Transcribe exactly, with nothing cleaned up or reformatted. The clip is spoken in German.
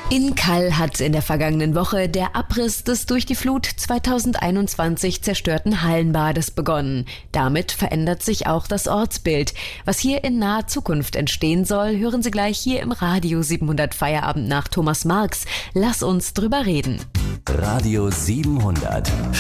In Kall hat in der vergangenen Woche der Abriss des durch die Flut zweitausendeinundzwanzig zerstörten Hallenbades begonnen. Damit verändert sich auch das Ortsbild. Was hier in naher Zukunft entstehen soll, hören Sie gleich hier im Radio siebenhundert Feierabend nach Thomas Marx. Lass uns drüber reden. Radio siebenhundert.